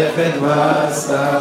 חפת וסתר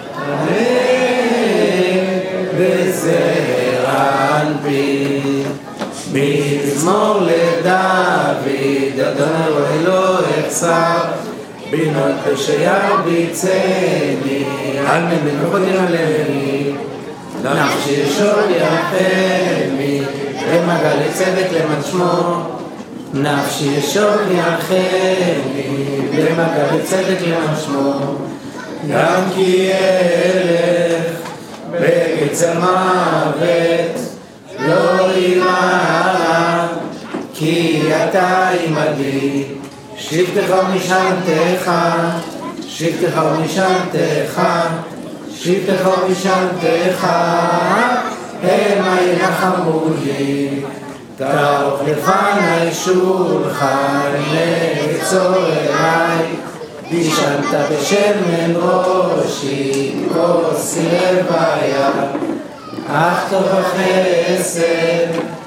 בזרע אנפין מזמור לדוד אדוני אלוהי אכסר בינות פשעי ביצני על מנוחות יעלני נפשי שור יחמי במעגל צדק למען שמו נפשי שור יחמי במעגל צדק למען שמו גם כי אלך בקצר מוות לא אירא כי אתה עמדי שבטך ומשענתך שבטך ומשענתך שבטך ומשענתך המה ינחמו לי תערוך לפני שולחן לצוררי וישנת בשמן ראשי כוסי רוויה אך טוב החסד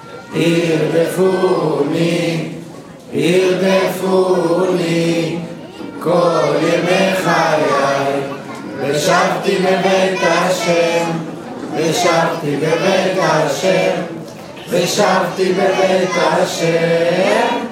ירדפוני ירדפוני כל ימי חיי ושבתי בבית השם ושבתי בבית השם ושבתי בבית השם